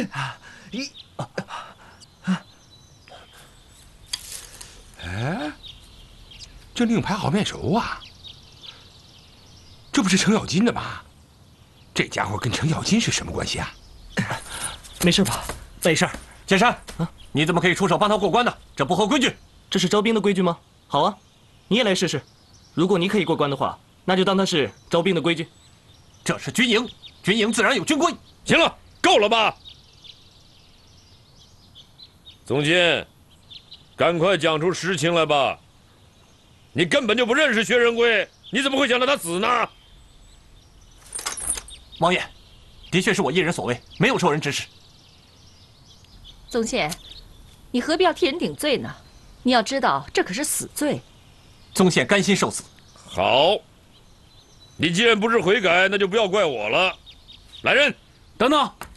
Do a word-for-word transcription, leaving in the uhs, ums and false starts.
一，哎，这令牌好面熟啊！这不是程咬金的吗？这家伙跟程咬金是什么关系啊？ 没事吧？ 没事。剑山，啊，你怎么可以出手帮他过关呢？这不合规矩。 这是招兵的规矩吗？好啊，你也来试试。如果你可以过关的话，那就当它是招兵的规矩。 这是军营，军营自然有军规。 行了，够了吧？总监，赶快讲出实情来吧！你根本就不认识薛仁贵，你怎么会想到他死呢？ 王爷，的确是我一人所为，没有受人指使。 宗宪，你何必要替人顶罪呢？你要知道，这可是死罪。 宗宪甘心受死。 好，你既然不是悔改，那就不要怪我了。来人， 等等。